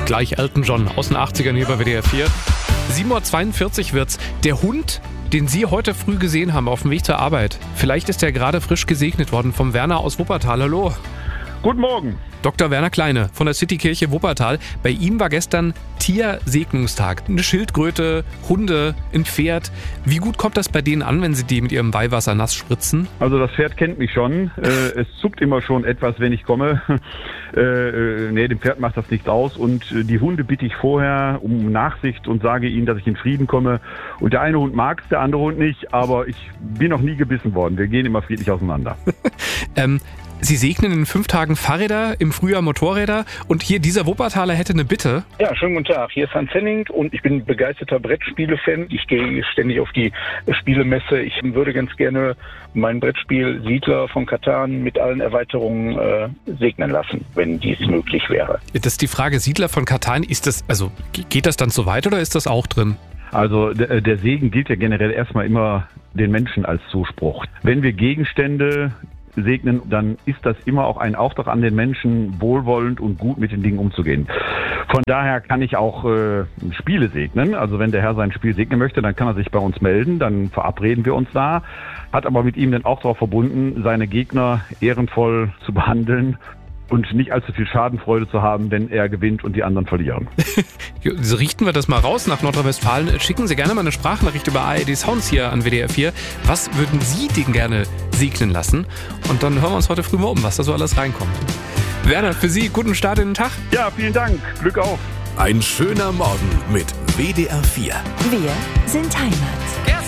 Gleich Elton John aus den 80ern hier bei WDR 4. 7.42 Uhr wird's. Der Hund, den Sie heute früh gesehen haben auf dem Weg zur Arbeit. Vielleicht ist er gerade frisch gesegnet worden vom Werner aus Wuppertal. Hallo. Guten Morgen. Dr. Werner Kleine von der Citykirche Wuppertal. Bei ihm war gestern Tiersegnungstag. Eine Schildkröte, Hunde, ein Pferd. Wie gut kommt das bei denen an, wenn Sie die mit Ihrem Weihwasser nass spritzen? Also das Pferd kennt mich schon. Es zuckt immer schon etwas, wenn ich komme. Nee, dem Pferd macht das nichts aus. Und die Hunde bitte ich vorher um Nachsicht und sage ihnen, dass ich in Frieden komme. Und der eine Hund mag es, der andere Hund nicht. Aber ich bin noch nie gebissen worden. Wir gehen immer friedlich auseinander. Sie segnen in 5 Tagen Fahrräder, im Frühjahr Motorräder und hier dieser Wuppertaler hätte eine Bitte. Ja, schönen guten Tag. Hier ist Hans Henning und ich bin begeisterter Brettspiele-Fan. Ich gehe ständig auf die Spielemesse. Ich würde ganz gerne mein Brettspiel Siedler von Catan mit allen Erweiterungen segnen lassen, wenn dies möglich wäre. Das ist die Frage, Siedler von Catan, geht das dann so weit oder ist das auch drin? Also der Segen gilt ja generell erstmal immer den Menschen als Zuspruch. Wenn wir Gegenstände segnen, dann ist das immer auch ein Auftrag an den Menschen, wohlwollend und gut mit den Dingen umzugehen. Von daher kann ich auch Spiele segnen. Also wenn der Herr sein Spiel segnen möchte, dann kann er sich bei uns melden, dann verabreden wir uns da. Hat aber mit ihm dann auch darauf verbunden, seine Gegner ehrenvoll zu behandeln und nicht allzu viel Schadenfreude zu haben, wenn er gewinnt und die anderen verlieren. So richten wir das mal raus nach Nordrhein-Westfalen. Schicken Sie gerne mal eine Sprachnachricht über ARD Sounds hier an WDR 4. Was würden Sie denn gerne segnen lassen? Und dann hören wir uns heute früh mal um, was da so alles reinkommt. Werner, für Sie guten Start in den Tag. Ja, vielen Dank. Glück auf. Ein schöner Morgen mit WDR 4. Wir sind Heimat.